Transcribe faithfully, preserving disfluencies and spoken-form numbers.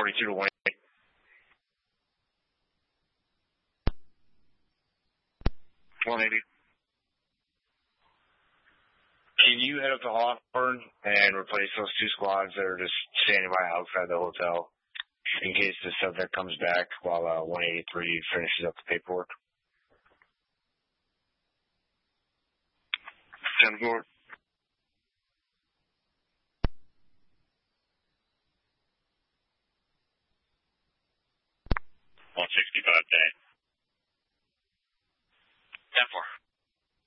forty-two to one eighty. one eighty. Can you head up to Hawthorne and replace those two squads that are just standing by outside the hotel in case the subject comes back while uh, one eighty-three finishes up the paperwork? ten four. one sixty-five day. ten four.